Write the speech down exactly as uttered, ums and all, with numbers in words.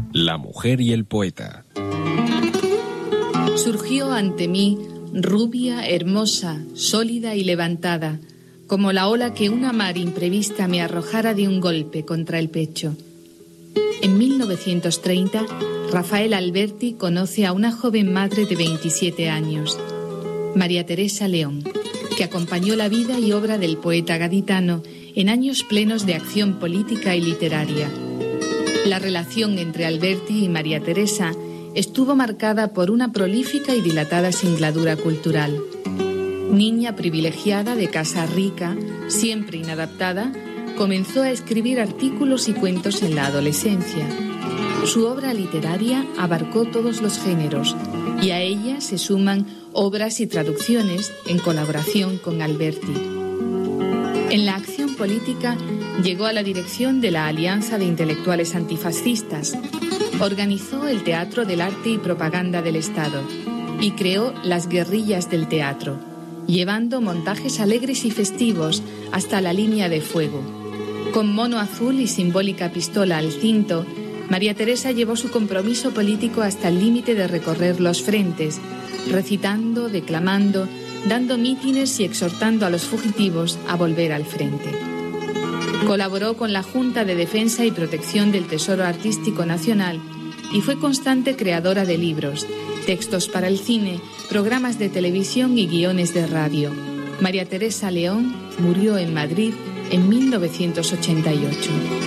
La mujer y el poeta. Surgió ante mí, rubia, hermosa, sólida y levantada, como la ola que una mar imprevista me arrojara de un golpe contra el pecho. En mil novecientos treinta, Rafael Alberti conoce a una joven madre de veintisiete años, María Teresa León, que acompañó la vida y obra del poeta gaditano en años plenos de acción política y literaria. La relación entre Alberti y María Teresa estuvo marcada por una prolífica y dilatada singladura cultural. Niña privilegiada de casa rica, siempre inadaptada, comenzó a escribir artículos y cuentos en la adolescencia. Su obra literaria abarcó todos los géneros y a ella se suman obras y traducciones en colaboración con Alberti. En la acción política llegó a la dirección de la Alianza de Intelectuales Antifascistas, organizó el Teatro del Arte y Propaganda del Estado y creó las Guerrillas del Teatro, llevando montajes alegres y festivos hasta la línea de fuego. Con mono azul y simbólica pistola al cinto, María Teresa llevó su compromiso político hasta el límite de recorrer los frentes, recitando, declamando, dando mítines y exhortando a los fugitivos a volver al frente. Colaboró con la Junta de Defensa y Protección del Tesoro Artístico Nacional y fue constante creadora de libros, textos para el cine, programas de televisión y guiones de radio. María Teresa León murió en Madrid en mil novecientos ochenta y ocho.